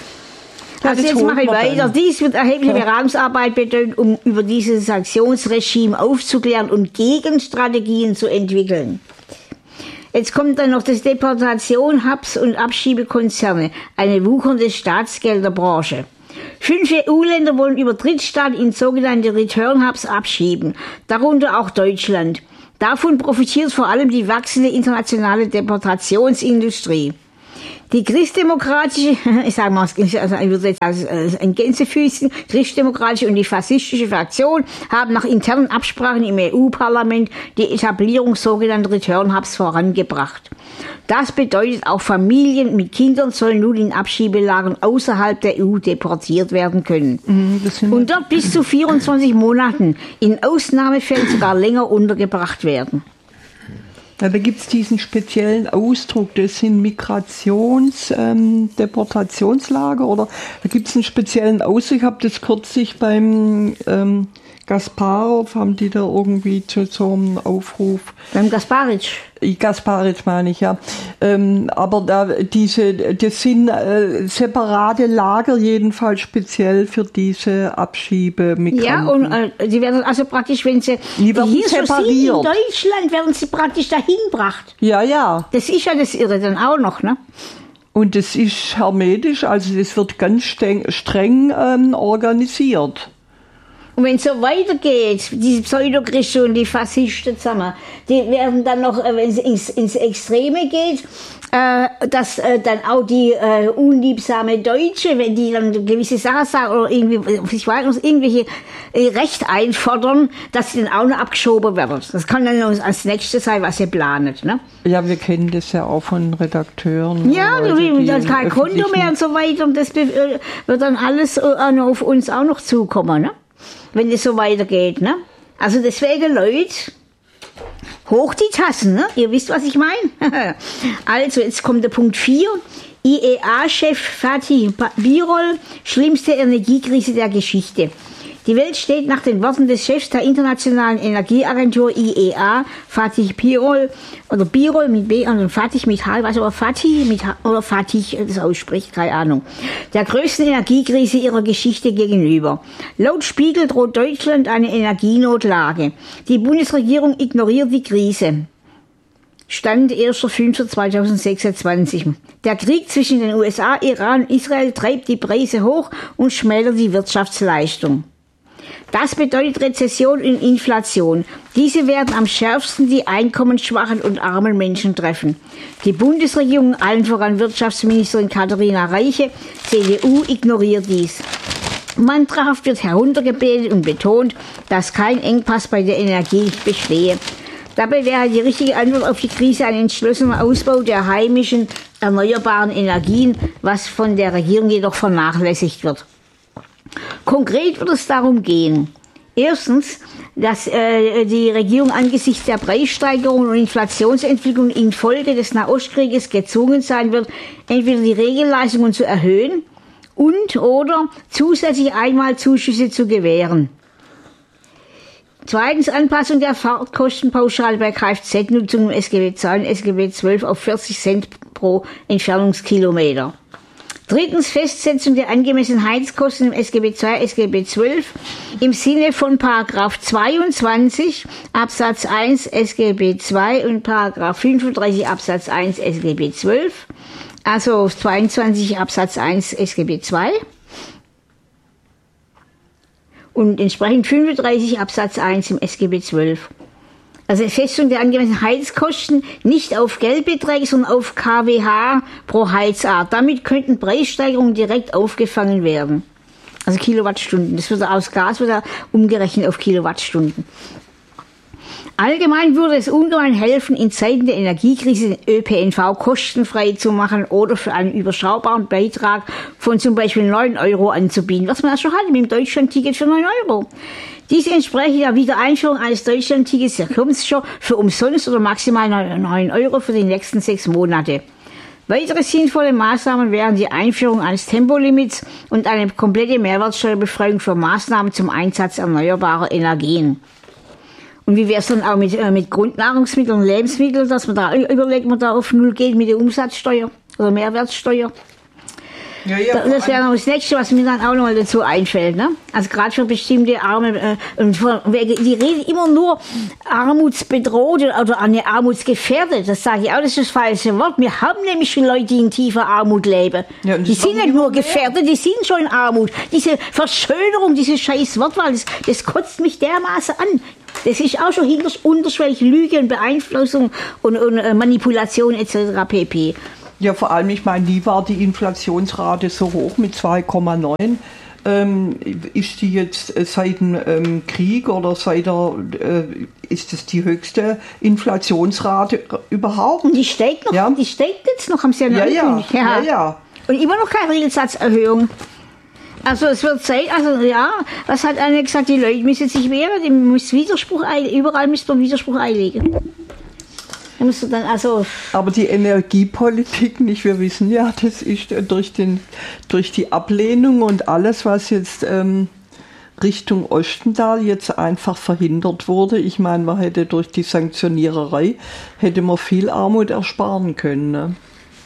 Ja, Also das jetzt holen mache ich wir weiter. dann. Dies wird erhebliche Ja. Beratungsarbeit bedeuten, um über dieses Sanktionsregime aufzuklären und Gegenstrategien zu entwickeln. Jetzt kommt dann noch das Deportation, Habs- und Abschiebekonzerne, eine wuchernde Staatsgelderbranche. Fünf E U-Länder wollen über Drittstaaten in sogenannte Return-Hubs abschieben, darunter auch Deutschland. Davon profitiert vor allem die wachsende internationale Deportationsindustrie. Die christdemokratische, ich sage mal, also ich würde jetzt sagen, ein Gänsefüßchen, christdemokratische und die faschistische Fraktion haben nach internen Absprachen im E U-Parlament die Etablierung sogenannter Return-Hubs vorangebracht. Das bedeutet, auch Familien mit Kindern sollen nun in Abschiebelagern außerhalb der E U deportiert werden können. Mhm, das sind Und dort bis zu vierundzwanzig Monaten, in Ausnahmefällen sogar länger untergebracht werden. Ja, da gibt's diesen speziellen Ausdruck, das sind Migrations-, ähm, Deportationslager, oder da gibt's einen speziellen Ausdruck. Ich habe das kürzlich beim ähm, Gasparov, haben die da irgendwie zu so einem Aufruf. Beim Gasparitsch. Gasparitsch meine ich, ja. Ähm, aber da diese, das sind äh, separate Lager, jedenfalls speziell für diese Abschiebemigranten. Ja, und äh, die werden also praktisch, wenn sie Die werden hier so sind in separiert. Deutschland, werden sie praktisch dahin gebracht. Ja, ja. Das ist ja das Irre dann auch noch, ne? Und das ist hermetisch, also das wird ganz streng, streng ähm, organisiert. Und wenn es so weitergeht, diese Pseudochristen und die Faschisten zusammen, die werden dann noch, äh, wenn es ins, ins Extreme geht, äh, dass äh, dann auch die äh, unliebsame Deutsche, wenn die dann gewisse Sachen sagen oder irgendwie, ich weiß nicht, irgendwelche äh, Recht einfordern, dass sie dann auch noch abgeschoben werden. Das kann dann als nächstes sein, was sie planen, ne? Ja, wir kennen das ja auch von Redakteuren. Ja, Leute, wie, die dann im kein Konto öffentlichen- mehr und so weiter und das be- äh, wird dann alles äh, auch noch auf uns auch noch zukommen, ne? Wenn es so weitergeht, ne? Also deswegen, Leute, hoch die Tassen, ne? Ihr wisst, was ich meine? Also, jetzt kommt der Punkt vier. I E A-Chef Fatih Birol, schlimmste Energiekrise der Geschichte. Die Welt steht nach den Worten des Chefs der Internationalen Energieagentur I E A, Fatih Birol, oder Birol mit B, und Fatih mit H, weiß aber Fatih mit H, oder Fatih das ausspricht, keine Ahnung, der größten Energiekrise ihrer Geschichte gegenüber. Laut Spiegel droht Deutschland eine Energienotlage. Die Bundesregierung ignoriert die Krise. Stand erster fünfter zweitausendsechsundzwanzig. Der Krieg zwischen den U S A, Iran und Israel treibt die Preise hoch und schmälert die Wirtschaftsleistung. Das bedeutet Rezession und Inflation. Diese werden am schärfsten die einkommensschwachen und armen Menschen treffen. Die Bundesregierung, allen voran Wirtschaftsministerin Katharina Reiche, C D U, ignoriert dies. Mantrahaft wird heruntergebetet und betont, dass kein Engpass bei der Energie bestehe. Dabei wäre die richtige Antwort auf die Krise ein entschlossener Ausbau der heimischen erneuerbaren Energien, was von der Regierung jedoch vernachlässigt wird. Konkret wird es darum gehen, erstens, dass äh, die Regierung angesichts der Preissteigerungen und Inflationsentwicklung infolge des Nahostkrieges gezwungen sein wird, entweder die Regelleistungen zu erhöhen und oder zusätzliche Einmalzuschüsse zu gewähren. Zweitens, Anpassung der Fahrtkostenpauschale bei Kfz-Nutzung im S G B zwei und S G B zwölf auf vierzig Cent pro Entfernungskilometer. Drittens, Festsetzung der angemessenen Heizkosten im S G B zwei, S G B zwölf im Sinne von Paragraph zweiundzwanzig Absatz eins S G B zwei und Paragraph fünfunddreißig Absatz eins S G B zwölf, also zweiundzwanzig Absatz eins S G B zwei und entsprechend fünfunddreißig Absatz eins im S G B zwölf. Also Festung der angemessenen Heizkosten nicht auf Geldbeträge, sondern auf Kilowatt pro Heizart. Damit könnten Preissteigerungen direkt aufgefangen werden. Also Kilowattstunden. Das wird aus Gas wird umgerechnet auf Kilowattstunden. Allgemein würde es ungemein helfen, in Zeiten der Energiekrise den Ö P N V kostenfrei zu machen oder für einen überschaubaren Beitrag von zum Beispiel neun Euro anzubieten, was man ja schon hatte mit dem Deutschlandticket für neun Euro. Dies entspreche der Wiedereinführung eines Deutschlandtickets, der kommt schon für umsonst oder maximal neun Euro für die nächsten sechs Monate. Weitere sinnvolle Maßnahmen wären die Einführung eines Tempolimits und eine komplette Mehrwertsteuerbefreiung für Maßnahmen zum Einsatz erneuerbarer Energien. Und wie wäre es dann auch mit, äh, mit Grundnahrungsmitteln und Lebensmitteln, dass man da überlegt, man da auf Null geht mit der Umsatzsteuer oder Mehrwertsteuer? Ja, ja, das wäre noch das Nächste, was mir dann auch noch mal dazu einfällt. Ne? Also gerade für bestimmte Arme, äh, und für, die reden immer nur armutsbedrohte oder eine armutsgefährdet. Das sage ich auch, das ist das falsche Wort. Wir haben nämlich schon Leute, die in tiefer Armut leben. Ja, die sind nicht nur gefährdet, die sind schon in Armut. Diese Verschönerung, diese scheiß Wortwahl, das, das kotzt mich dermaßen an. Das ist auch schon hinter unterschwellige Lüge und Beeinflussung und, und äh, Manipulation et cetera pp. Ja, vor allem, ich meine, nie war die Inflationsrate so hoch mit zwei Komma neun. Ähm, ist die jetzt seit dem ähm, Krieg oder seit der, äh, ist es die höchste Inflationsrate überhaupt? Und die steigt noch, ja. Die steigt jetzt noch, haben sie ja noch ja, ja, ja, ja, ja. Und immer noch keine Regelsatzerhöhung. Also es wird Zeit, also ja, was hat einer gesagt, die Leute müssen sich wehren, die muss Widerspruch einlegen, überall müsste man Widerspruch einlegen. Da musst du dann also Aber die Energiepolitik nicht, wir wissen ja, das ist durch, den, durch die Ablehnung und alles, was jetzt ähm, Richtung Osten da jetzt einfach verhindert wurde. Ich meine, man hätte durch die Sanktioniererei, hätte man viel Armut ersparen können. Ne?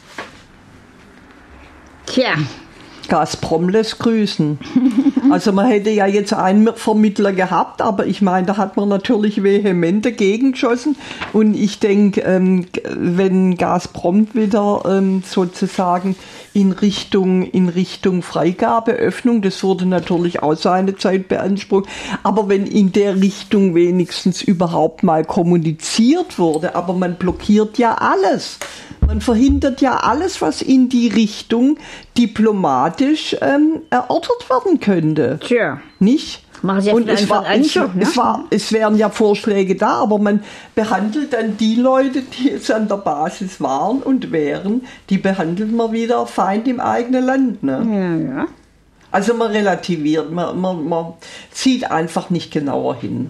Tja. Gazprom lässt grüßen. Also man hätte ja jetzt einen Vermittler gehabt, aber ich meine, da hat man natürlich vehement dagegen geschossen. Und ich denke, ähm, wenn Gazprom wieder ähm, sozusagen in Richtung, in Richtung Freigabe, Öffnung, das würde natürlich auch seine Zeit beanspruchen. Aber wenn in der Richtung wenigstens überhaupt mal kommuniziert wurde, aber man blockiert ja alles. Man verhindert ja alles, was in die Richtung diplomatisch ähm, erörtert werden könnte. Tja. Nicht? Machen Sie ja Und es, war, es, ne? es, war, es wären ja Vorschläge da, aber man behandelt dann die Leute, die jetzt an der Basis waren und wären, die behandelt man wieder Feind im eigenen Land. Ne? Ja, ja. Also man relativiert, man, man, man sieht einfach nicht genauer hin.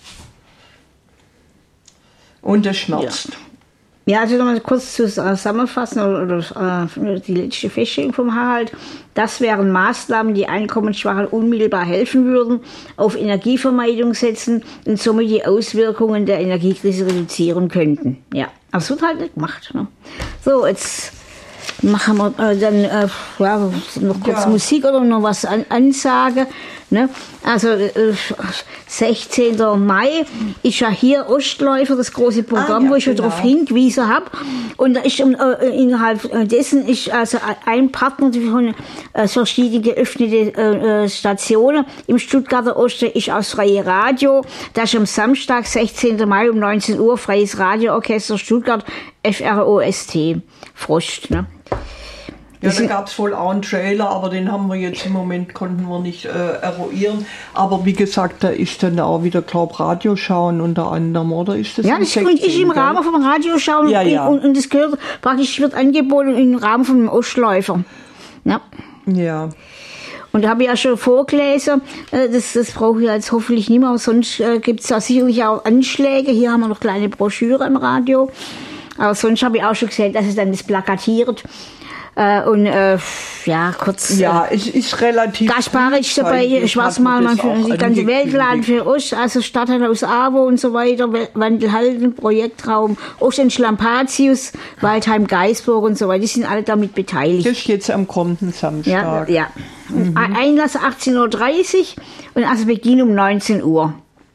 Und das schmerzt. Ja. Ja, also nochmal kurz zusammenfassen, oder, oder äh, die letzte Feststellung vom Harald. Das wären Maßnahmen, die Einkommensschwachen unmittelbar helfen würden, auf Energievermeidung setzen und somit die Auswirkungen der Energiekrise reduzieren könnten. Ja, aber es wird halt nicht gemacht. Ne? So, jetzt machen wir äh, dann äh, ja, noch kurz ja. Musik oder noch was an, Ansage. Ne? Also äh, sechzehnten Mai ist ja hier Ostläufer, das große Programm, ah, ja, wo ich schon genau. darauf hingewiesen habe. Und da ist äh, innerhalb dessen ist also ein Partner von äh, verschiedenen geöffnete äh, Stationen. Im Stuttgarter Osten ist auch das Freie Radio. Das ist am Samstag, sechzehnten Mai um neunzehn Uhr, Freies Radioorchester Stuttgart, F R O S T, Frost. Ne? Ja, da gab es wohl auch einen Trailer, aber den haben wir jetzt im Moment, konnten wir nicht äh, eruieren. Aber wie gesagt, da ist dann auch wieder, glaube ich, Radioschauen unter anderem, oder ist das? Ja, das ist im Rahmen vom Radioschauen ja, ja. Und, und das gehört praktisch, wird angeboten im Rahmen vom Ostläufer. Ja. Ja. Und da habe ich ja schon vorgelesen, das, das brauche ich jetzt hoffentlich nicht mehr, aber sonst äh, gibt es da sicherlich auch Anschläge. Hier haben wir noch kleine Broschüre im Radio. Aber sonst habe ich auch schon gesehen, dass es dann das plakatiert. Äh, und äh, ja, kurz. Ja, es ist relativ. Gasparic dabei, Schwarzmalmann für die ganze Welt, Laden für Ost, also Stadthaus Avo und so weiter, Wandelhalden, Projektraum, Osten Schlampatius, Waldheim Geisburg und so weiter, die sind alle damit beteiligt. Das ist jetzt am kommenden Samstag. Ja, ja. Mhm. Einlass achtzehn Uhr dreißig und also Beginn um neunzehn Uhr.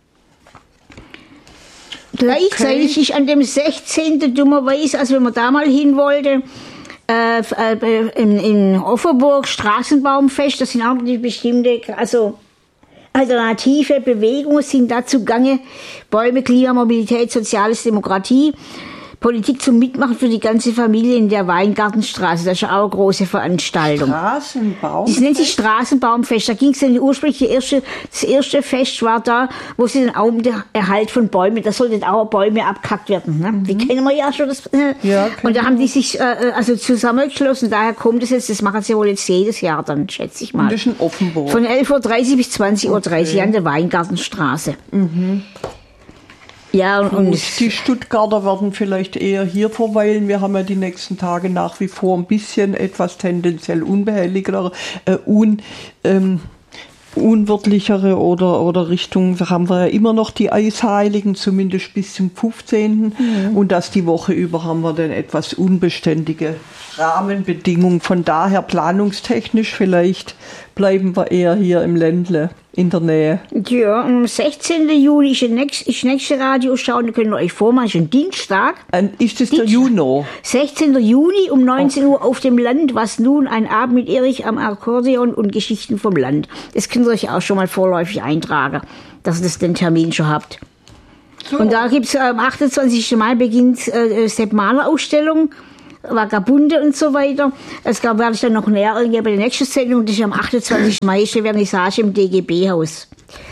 Gleichzeitig okay. ist an dem sechzehnten dummerweise, also wenn man da mal hin wollte, Äh, äh, in, in Offenburg Straßenbaumfest, das sind auch die bestimmte, also alternative Bewegungen sind da zugange. Bäume, Klimamobilität, Soziales, Demokratie. Politik zum Mitmachen für die ganze Familie in der Weingartenstraße. Das ist auch eine große Veranstaltung. Straßenbaumfest? Das nennt sich Straßenbaumfest. Da ging es dann ursprünglich, die erste, das erste Fest war da, wo sie dann auch um den Erhalt von Bäumen, da sollten auch Bäume abgekackt werden. Ne? Mhm. Die kennen wir ja schon. Das, äh, ja, und da haben die sich äh, also zusammengeschlossen. Daher kommt es jetzt, das machen sie wohl jetzt jedes Jahr dann, schätze ich mal. Und das ist in Offenburg. Von elf Uhr dreißig bis zwanzig Uhr dreißig okay. an der Weingartenstraße. Mhm. Ja, und, und die Stuttgarter werden vielleicht eher hier verweilen. Wir haben ja die nächsten Tage nach wie vor ein bisschen etwas tendenziell unbehelligere, äh, un, ähm, unwirtlichere oder, oder Richtung, da haben wir ja immer noch die Eisheiligen, zumindest bis zum fünfzehnten Mhm. Und das die Woche über haben wir dann etwas unbeständige Rahmenbedingungen. Von daher planungstechnisch vielleicht bleiben wir eher hier im Ländle in der Nähe. Ja, am sechzehnten Juni ist das nächste, ist nächste Radioschau, da könnt ihr euch vormachen, ist ein Dienstag. Ein, ist das der Juno? sechzehnten Juni um neunzehn Uhr auf dem Land, was nun, ein Abend mit Erich am Akkordeon und Geschichten vom Land. Das könnt ihr euch auch schon mal vorläufig eintragen, dass ihr das den Termin schon habt. So. Und da gibt's am achtundzwanzigsten Mai beginnt äh, Sepp Mahler Ausstellung, Vagabunde und so weiter. Es gab, werde ich dann noch näher eingehen bei der nächsten Sendung, das ist am achtundzwanzigsten Mai ist die Vernissage im D G B-Haus.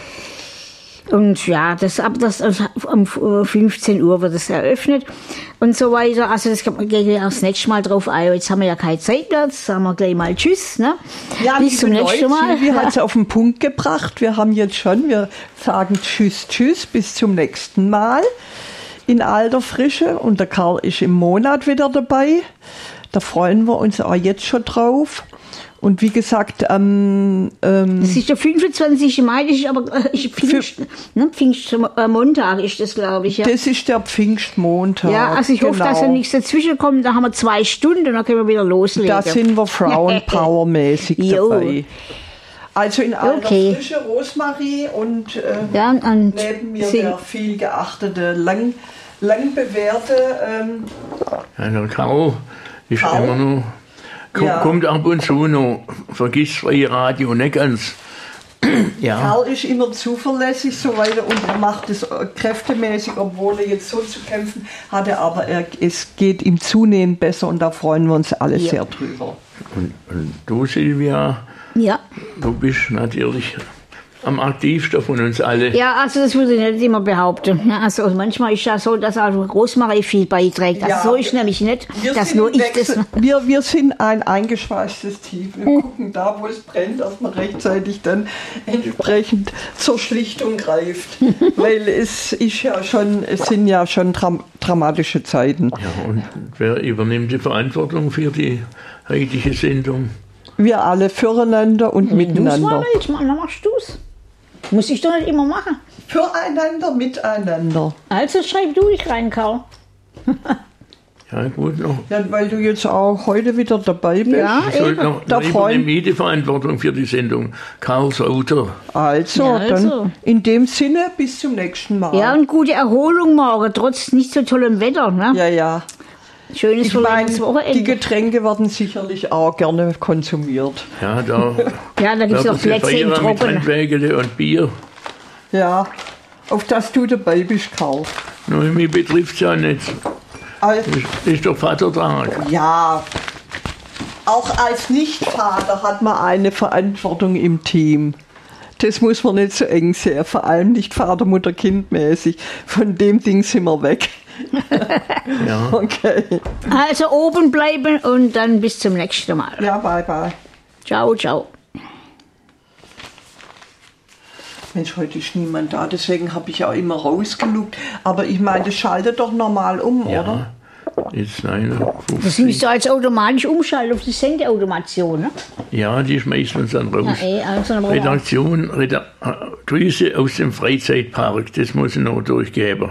Und ja, das ab das um fünfzehn Uhr wird es eröffnet und so weiter. Also das gehen wir das nächste Mal drauf ein. Jetzt haben wir ja keine Zeit mehr, jetzt sagen wir gleich mal Tschüss. Ne? Ja, bis zum nächsten Mal. Wir haben es auf den Punkt gebracht. Wir haben jetzt schon, wir sagen Tschüss, Tschüss, bis zum nächsten Mal. In alter Frische, und der Karl ist im Monat wieder dabei. Da freuen wir uns auch jetzt schon drauf. Und wie gesagt, ähm, ähm, das ist der fünfundzwanzigsten Mai, das ist aber äh, ist Pfingst, ne? Pfingstmontag ist das, glaube ich. Ja. Das ist der Pfingstmontag. Ja, also ich genau. hoffe, dass da nichts dazwischen kommt. Da haben wir zwei Stunden und dann können wir wieder loslegen. Da sind wir Frauenpower-mäßig dabei. Also in alter okay. Frische Rosmarie und, äh, ja, und neben mir der viel geachtete, lang, lang bewährte ähm, ja, der Karl ist Karl. immer noch, kommt, ja. kommt ab und zu noch, vergisst freie Radio nicht ganz. Ja. Karl ist immer zuverlässig so weiter und er macht es kräftemäßig, obwohl er jetzt so zu kämpfen hatte, aber er, es geht ihm zunehmend besser und da freuen wir uns alle ja. sehr drüber. Und, und du, Silvia, ja. du bist natürlich am aktivsten von uns alle. Ja, also das würde ich nicht immer behaupten. Also manchmal ist das so, dass auch Rosmarie viel beiträgt. Also ja, so ist nämlich nicht, dass nur ich das... Wir, wir sind ein eingeschweißtes Team. Wir hm. gucken da, wo es brennt, dass man rechtzeitig dann entsprechend zur Schlichtung greift. Weil es ist ja schon, es sind ja schon dram dramatische Zeiten. Ja, und wer übernimmt die Verantwortung für die heutige Sendung? Wir alle füreinander und hm, miteinander. Du mal nicht, dann machst du's. Muss ich doch nicht immer machen. Füreinander, miteinander. Also schreib du dich rein, Karl. Ja, gut noch. Ja, weil du jetzt auch heute wieder dabei bist. Ja, ich sollte noch da übernehme die Verantwortung für die Sendung. Karl Sauter. Also, ja, also, dann in dem Sinne, bis zum nächsten Mal. Ja, und gute Erholung morgen, trotz nicht so tollem Wetter. Ne? Ja, ja. Schönes ich meine, Wochenende. die Getränke werden sicherlich auch gerne konsumiert. Ja, da, ja, da gibt es noch Plätze im Trockenen. Mit und Bier. Ja, auf das du dabei bist, Karl. Nein, mich betrifft es ja nicht. Als, das ist doch Vatertag. Ja, auch als Nichtvater hat man eine Verantwortung im Team. Das muss man nicht so eng sehen, vor allem nicht Vater, Mutter, Kind mäßig. Von dem Ding sind wir weg. Ja. Okay. Also oben bleiben und dann bis zum nächsten Mal. Ja, bye bye. Ciao, ciao. Mensch, heute ist niemand da, deswegen habe ich auch immer rausgelugt. Aber ich meine, das schaltet doch normal um, ja. oder? Jetzt nein. Das müsste als automatisch umschalten auf die Sendeautomation, ne? Ja, die schmeißen uns dann raus. Ja, eh, also Redaktion, Reda Grüße aus dem Freizeitpark, das muss ich noch durchgeben.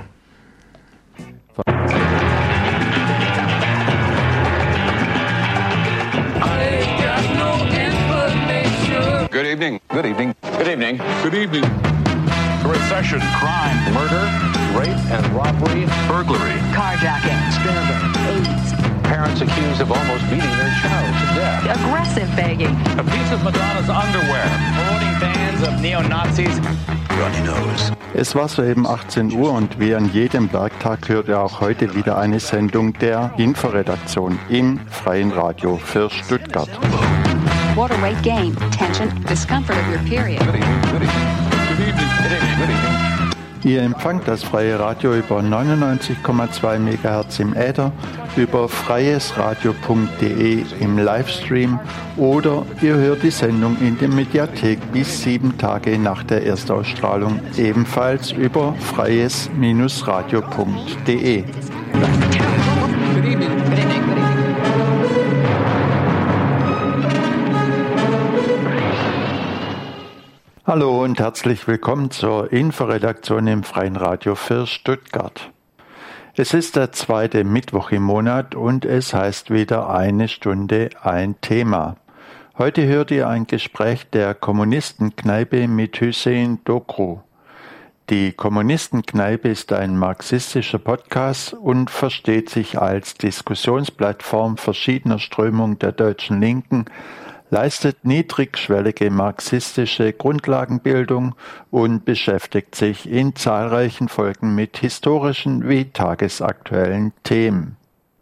Good evening. Good evening. Good evening. Good evening. Recession, crime, murder, rape and robbery, burglary, carjacking, scandal, AIDS, parents accused of almost beating their child to death, aggressive begging, a piece of Madonna's underwear, promoting bands of neo-Nazis. Runny nose. Es war soeben achtzehn Uhr und wie an jedem Werktag hört ihr auch heute wieder eine Sendung der Inforedaktion im Freien Radio für Stuttgart. Water weight gain, tension, discomfort of your period. Good evening. Good evening. Good evening. Good evening. Good evening. Ihr empfangt das Freie Radio über neunundneunzig Komma zwei Megahertz im Äther, über freiesradio punkt de im Livestream oder ihr hört die Sendung in der Mediathek bis sieben Tage nach der Erstausstrahlung, ebenfalls über freies radio punkt de. Hallo und herzlich willkommen zur Inforedaktion im Freien Radio für Stuttgart. Es ist der zweite Mittwoch im Monat und es heißt wieder eine Stunde ein Thema. Heute hört ihr ein Gespräch der Kommunistenkneipe mit Hüseyin Dokru. Die Kommunistenkneipe ist ein marxistischer Podcast und versteht sich als Diskussionsplattform verschiedener Strömungen der deutschen Linken, leistet niedrigschwellige marxistische Grundlagenbildung und beschäftigt sich in zahlreichen Folgen mit historischen wie tagesaktuellen Themen.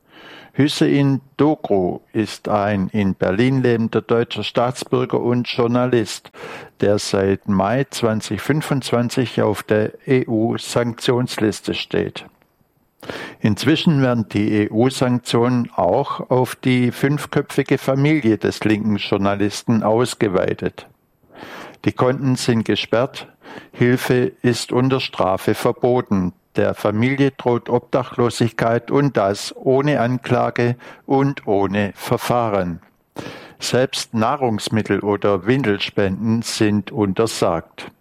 Hüseyin Dokru ist ein in Berlin lebender deutscher Staatsbürger und Journalist, der seit Mai zweitausendfünfundzwanzig auf der E U-Sanktionsliste steht. Inzwischen werden die E U-Sanktionen auch auf die fünfköpfige Familie des linken Journalisten ausgeweitet. Die Konten sind gesperrt, Hilfe ist unter Strafe verboten. Der Familie droht Obdachlosigkeit und das ohne Anklage und ohne Verfahren. Selbst Nahrungsmittel oder Windelspenden sind untersagt.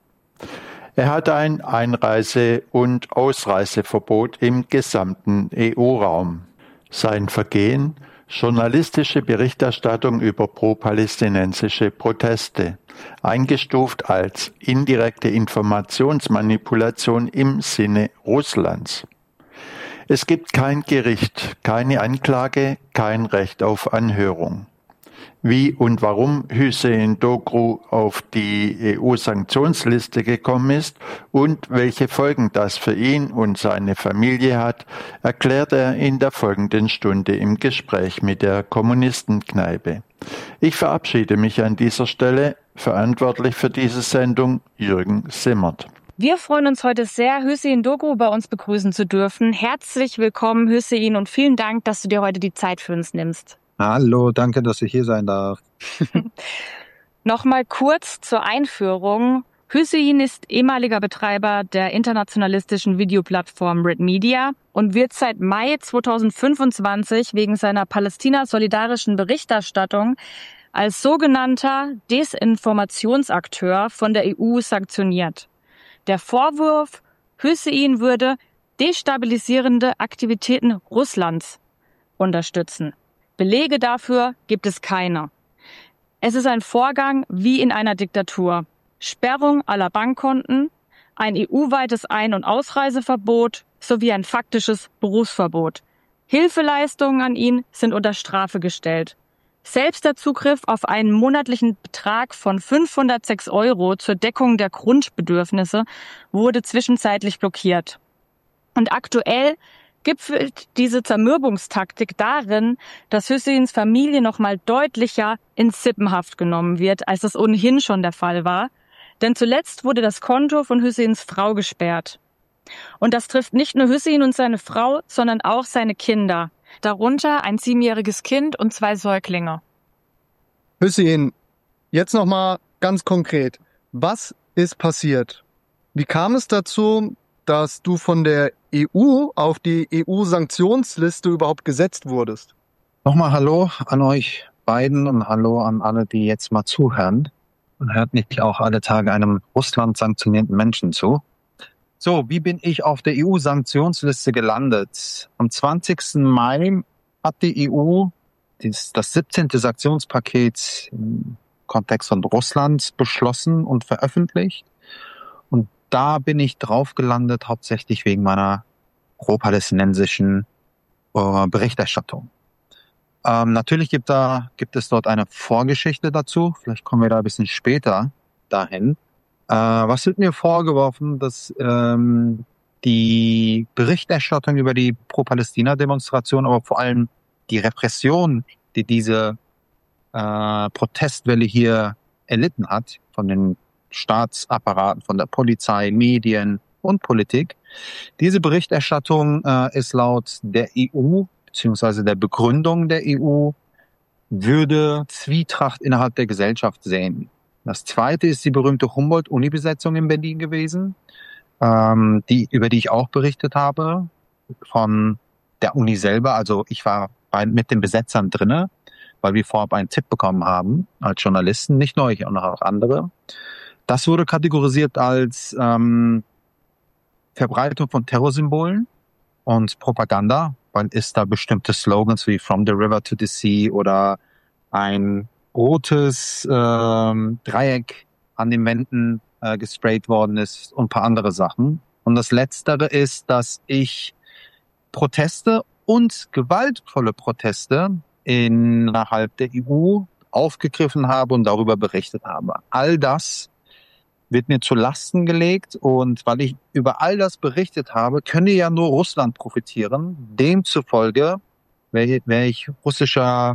Er hat ein Einreise- und Ausreiseverbot im gesamten E U-Raum. Sein Vergehen: journalistische Berichterstattung über pro-palästinensische Proteste, eingestuft als indirekte Informationsmanipulation im Sinne Russlands. Es gibt kein Gericht, keine Anklage, kein Recht auf Anhörung. Wie und warum Hüseyin Dokru auf die E U-Sanktionsliste gekommen ist und welche Folgen das für ihn und seine Familie hat, erklärt er in der folgenden Stunde im Gespräch mit der Kommunistenkneipe. Ich verabschiede mich an dieser Stelle. Verantwortlich für diese Sendung Jürgen Simmert. Wir freuen uns heute sehr, Hüseyin Dokru bei uns begrüßen zu dürfen. Herzlich willkommen, Hüseyin, und vielen Dank, dass du dir heute die Zeit für uns nimmst. Hallo, danke, dass ich hier sein darf. Nochmal kurz zur Einführung. Hüseyin ist ehemaliger Betreiber der internationalistischen Videoplattform Red Media und wird seit Mai zweitausendfünfundzwanzig wegen seiner palästina-solidarischen Berichterstattung als sogenannter Desinformationsakteur von der E U sanktioniert. Der Vorwurf, Hüseyin würde destabilisierende Aktivitäten Russlands unterstützen. Belege dafür gibt es keine. Es ist ein Vorgang wie in einer Diktatur. Sperrung aller Bankkonten, ein E U-weites Ein- und Ausreiseverbot sowie ein faktisches Berufsverbot. Hilfeleistungen an ihn sind unter Strafe gestellt. Selbst der Zugriff auf einen monatlichen Betrag von fünfhundertsechs Euro zur Deckung der Grundbedürfnisse wurde zwischenzeitlich blockiert. Und aktuell gipfelt diese Zermürbungstaktik darin, dass Hüseyins Familie nochmal deutlicher in Sippenhaft genommen wird, als das ohnehin schon der Fall war. Denn zuletzt wurde das Konto von Hüseyins Frau gesperrt. Und das trifft nicht nur Hüseyin und seine Frau, sondern auch seine Kinder. Darunter ein siebenjähriges Kind und zwei Säuglinge. Hüseyin, jetzt nochmal ganz konkret. Was ist passiert? Wie kam es dazu, dass du von der E U auf die E U-Sanktionsliste überhaupt gesetzt wurdest? Nochmal Hallo an euch beiden und Hallo an alle, die jetzt mal zuhören. Und hört nicht auch alle Tage einem Russland-sanktionierten Menschen zu. So, wie bin ich auf der E U-Sanktionsliste gelandet? Am zwanzigsten Mai hat die E U das, das siebzehnte Sanktionspaket im Kontext von Russland beschlossen und veröffentlicht. Und da bin ich drauf gelandet, hauptsächlich wegen meiner pro-palästinensischen äh, Berichterstattung. Ähm, natürlich gibt, da, gibt es dort eine Vorgeschichte dazu. Vielleicht kommen wir da ein bisschen später dahin. Äh, was wird mir vorgeworfen, dass ähm, die Berichterstattung über die Pro-Palästina-Demonstration, aber vor allem die Repression, die diese äh, Protestwelle hier erlitten hat, von den Staatsapparaten, von der Polizei, Medien, und Politik. Diese Berichterstattung äh, ist laut der E U beziehungsweise der Begründung der E U würde Zwietracht innerhalb der Gesellschaft sehen. Das zweite ist die berühmte Humboldt-Uni-Besetzung in Berlin gewesen, ähm, die, über die ich auch berichtet habe, von der Uni selber. Also ich war bei, mit den Besetzern drinne, weil wir vorab einen Tipp bekommen haben als Journalisten, nicht nur ich, sondern auch andere. Das wurde kategorisiert als ähm, Verbreitung von Terrorsymbolen und Propaganda, weil es da bestimmte Slogans wie From the River to the Sea oder ein rotes ähm, Dreieck an den Wänden äh, gesprayt worden ist und ein paar andere Sachen. Und das Letztere ist, dass ich Proteste und gewaltvolle Proteste innerhalb der E U aufgegriffen habe und darüber berichtet habe. All das wird mir zu Lasten gelegt und weil ich über all das berichtet habe, könnte ja nur Russland profitieren. Demzufolge wäre ich russischer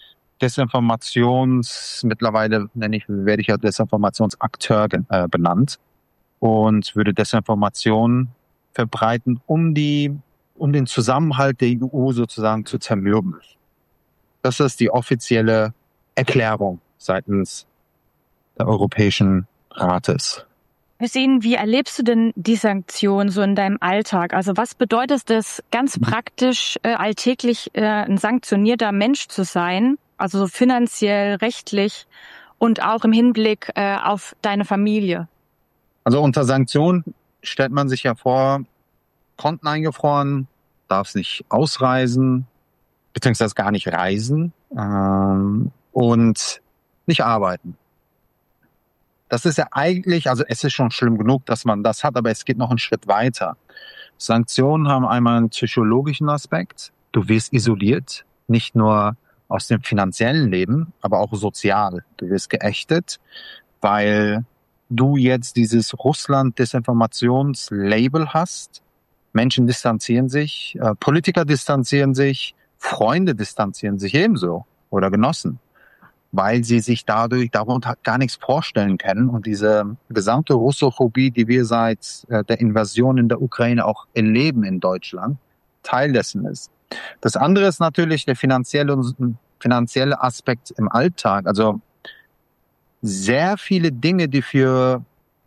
Desinformations, mittlerweile nenne ich, werde ich ja Desinformationsakteur äh, benannt und würde Desinformation verbreiten, um die, um den Zusammenhalt der E U sozusagen zu zermürben. Das ist die offizielle Erklärung seitens der Europäischen Rates. Hüseyin, wie erlebst du denn die Sanktionen so in deinem Alltag? Also was bedeutet es ganz praktisch, äh, alltäglich äh, ein sanktionierter Mensch zu sein? Also so finanziell, rechtlich und auch im Hinblick äh, auf deine Familie? Also unter Sanktionen stellt man sich ja vor, Konten eingefroren, darfst nicht ausreisen, beziehungsweise gar nicht reisen ähm, und nicht arbeiten. Das ist ja eigentlich, also es ist schon schlimm genug, dass man das hat, aber es geht noch einen Schritt weiter. Sanktionen haben einmal einen psychologischen Aspekt. Du wirst isoliert, nicht nur aus dem finanziellen Leben, aber auch sozial. Du wirst geächtet, weil du jetzt dieses Russland-Desinformations-Label hast. Menschen distanzieren sich, äh, Politiker distanzieren sich, Freunde distanzieren sich ebenso oder Genossen, weil sie sich dadurch darunter gar nichts vorstellen können. Und diese gesamte Russophobie, die wir seit äh, der Invasion in der Ukraine auch erleben in Deutschland, Teil dessen ist. Das andere ist natürlich der finanzielle, finanzielle Aspekt im Alltag. Also sehr viele Dinge, die für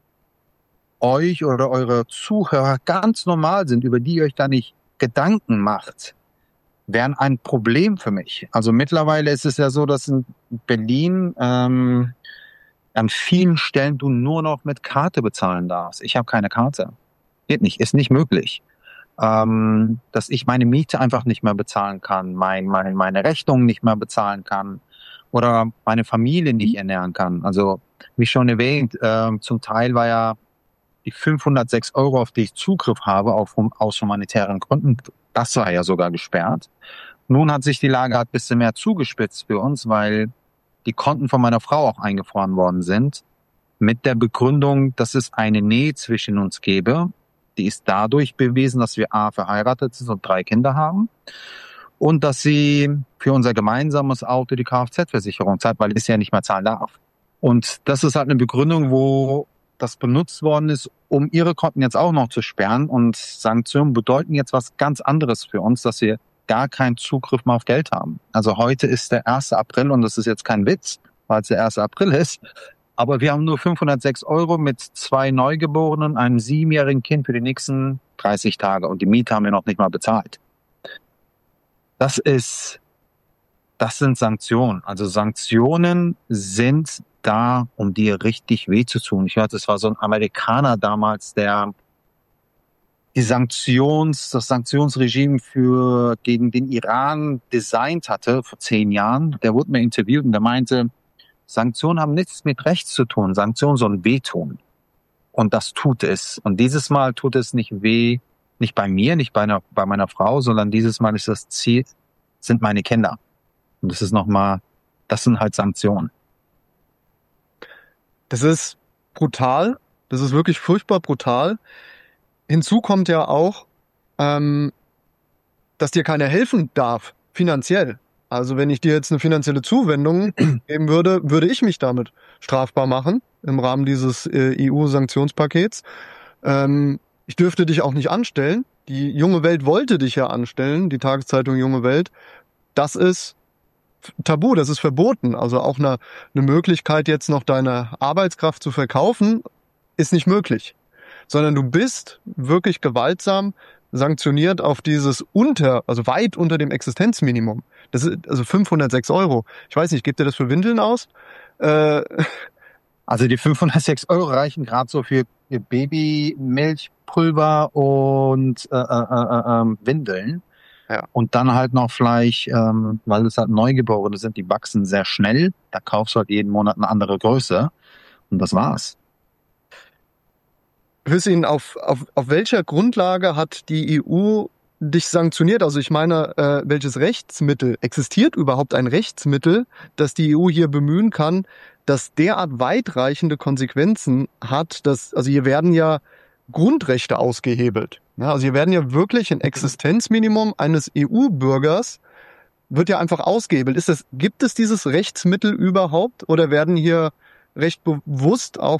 euch oder eure Zuhörer ganz normal sind, über die ihr euch da nicht Gedanken macht, wären ein Problem für mich. Also mittlerweile ist es ja so, dass in Berlin ähm, an vielen Stellen du nur noch mit Karte bezahlen darfst. Ich habe keine Karte. Geht nicht, ist nicht möglich. Ähm, dass ich meine Miete einfach nicht mehr bezahlen kann, mein, meine, meine Rechnung nicht mehr bezahlen kann oder meine Familie nicht ernähren kann. Also wie schon erwähnt, äh, zum Teil war ja die fünfhundertsechs Euro, auf die ich Zugriff habe, auf, aus humanitären Gründen, das war ja sogar gesperrt. Nun hat sich die Lage ein bisschen mehr zugespitzt für uns, weil die Konten von meiner Frau auch eingefroren worden sind, mit der Begründung, dass es eine Nähe zwischen uns gäbe. Die ist dadurch bewiesen, dass wir A, verheiratet sind und drei Kinder haben und dass sie für unser gemeinsames Auto die Kfz-Versicherung zahlt, weil es ja nicht mehr zahlen darf. Und das ist halt eine Begründung, wo das benutzt worden ist, um ihre Konten jetzt auch noch zu sperren. Und Sanktionen bedeuten jetzt was ganz anderes für uns, dass wir gar keinen Zugriff mehr auf Geld haben. Also heute ist der erste April und das ist jetzt kein Witz, weil es der erste April ist. Aber wir haben nur fünfhundertsechs Euro mit zwei Neugeborenen, einem siebenjährigen Kind für die nächsten dreißig Tage. Und die Miete haben wir noch nicht mal bezahlt. Das ist, das sind Sanktionen. Also Sanktionen sind da, um dir richtig weh zu tun. Ich hörte, es war so ein Amerikaner damals, der die Sanktions, das Sanktionsregime für, gegen den Iran designt hatte vor zehn Jahren. Der wurde mir interviewt und der meinte, Sanktionen haben nichts mit Rechts zu tun. Sanktionen sollen wehtun. Und das tut es. Und dieses Mal tut es nicht weh, nicht bei mir, nicht bei, einer, bei meiner Frau, sondern dieses Mal ist das Ziel, sind meine Kinder. Und das ist nochmal, das sind halt Sanktionen. Das ist brutal. Das ist wirklich furchtbar brutal. Hinzu kommt ja auch, ähm, dass dir keiner helfen darf, finanziell. Also wenn ich dir jetzt eine finanzielle Zuwendung geben würde, würde ich mich damit strafbar machen im Rahmen dieses äh, E U-Sanktionspakets. Ähm, ich dürfte dich auch nicht anstellen. Die Junge Welt wollte dich ja anstellen, die Tageszeitung Junge Welt. Das ist tabu, das ist verboten. Also auch eine, eine Möglichkeit, jetzt noch deine Arbeitskraft zu verkaufen, ist nicht möglich. Sondern du bist wirklich gewaltsam sanktioniert auf dieses unter, also weit unter dem Existenzminimum. Das ist also fünfhundertsechs Euro. Ich weiß nicht, gebt ihr das für Windeln aus? Äh, also die fünfhundertsechs Euro reichen gerade so für Babymilchpulver und äh, äh, äh, äh, Windeln. Ja. Und dann halt noch vielleicht, ähm, weil es halt Neugeborene sind, die wachsen sehr schnell. Da kaufst du halt jeden Monat eine andere Größe. Und das war's. Hüseyin, auf, auf, auf welcher Grundlage hat die E U dich sanktioniert? Also ich meine, äh, welches Rechtsmittel, existiert überhaupt ein Rechtsmittel, das die E U hier bemühen kann, das derart weitreichende Konsequenzen hat, dass, also hier werden ja Grundrechte ausgehebelt. Ja, also hier werden ja wirklich ein Existenzminimum eines E U-Bürgers wird ja einfach ausgehebelt. Ist das, gibt es dieses Rechtsmittel überhaupt oder werden hier recht bewusst auch